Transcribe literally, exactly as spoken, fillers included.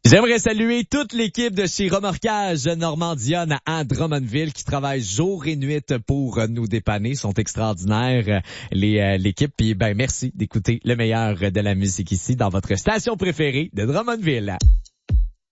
J'aimerais saluer toute l'équipe de chez Remorquage Normandionne à Drummondville qui travaille jour et nuit pour nous dépanner. Ils sont extraordinaires, les, euh, l'équipe. Puis ben merci d'écouter le meilleur de la musique ici dans votre station préférée de Drummondville.